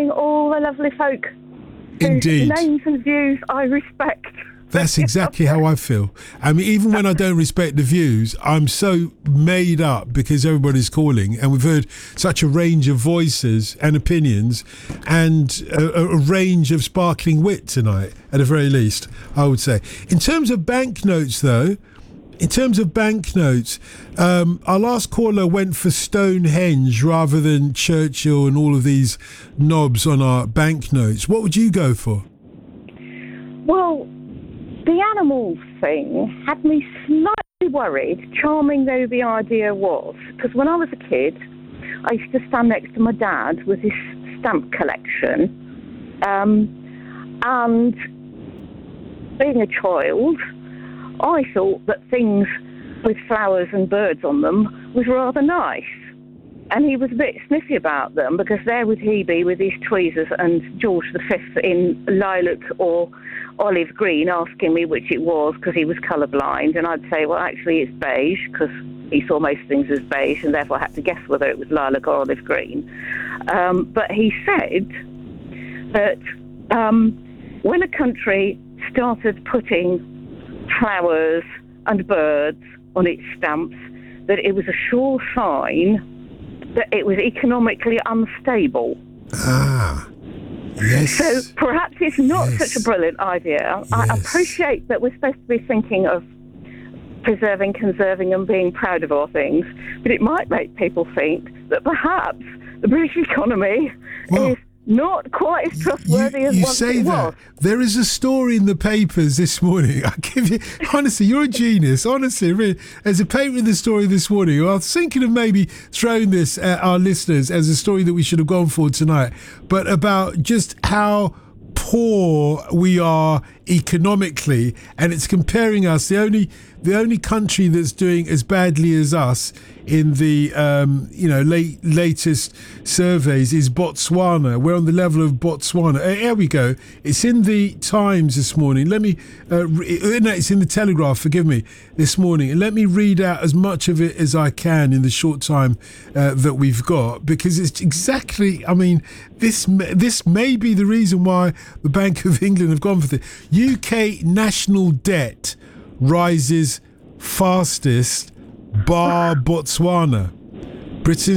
joining all the lovely folk whose Indeed. names and views I respect. That's exactly how I feel. I mean, even when I don't respect the views, I'm so made up because everybody's calling, and we've heard such a range of voices and opinions, and a range of sparkling wit tonight, at the very least, I would say. In terms of banknotes, though, our last caller went for Stonehenge rather than Churchill and all of these knobs on our banknotes. What would you go for? Well, the animals thing had me slightly worried, charming though the idea was, because when I was a kid, I used to stand next to my dad with his stamp collection, and being a child, I thought that things with flowers and birds on them was rather nice. And he was a bit sniffy about them because there would he be with his tweezers and George V in lilac or olive green asking me which it was because he was colourblind. And I'd say, well, actually it's beige because he saw most things as beige and therefore I had to guess whether it was lilac or olive green. But he said that when a country started putting flowers and birds on its stamps, that it was a sure sign that it was economically unstable. Ah, yes. So perhaps it's not such a brilliant idea. Yes. I appreciate that we're supposed to be thinking of preserving, conserving and being proud of our things, but it might make people think that perhaps the British economy is not quite as trustworthy as once it was. There is a story in the papers this morning. I give you, honestly, you're a genius. Honestly, really. There's a paper in the story this morning. I was thinking of maybe throwing this at our listeners as a story that we should have gone for tonight, but about just how poor we are economically, and it's comparing us. The only country that's doing as badly as us in the latest surveys is Botswana. We're on the level of Botswana. Here we go. It's in the Times this morning. Let me it's in the Telegraph, forgive me, this morning, and let me read out as much of it as I can in the short time that we've got, because it's exactly, I mean, this may be the reason why the Bank of England have gone for this. UK national debt rises fastest bar Botswana. Britain's